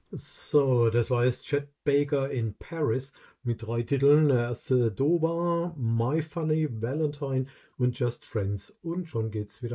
So, das war jetzt Chet Baker in Paris mit 3 Titeln. Der erste Dover, My Funny Valentine und Just Friends. Und schon geht's wieder